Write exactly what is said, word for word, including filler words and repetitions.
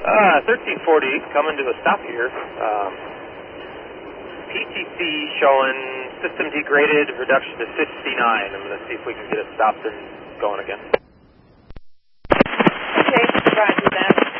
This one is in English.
Uh, thirteen forty, coming to a stop here. Um, P T C showing system degraded, reduction to fifty-nine. I'm going to see if we can get it stopped and going again. Okay, roger that.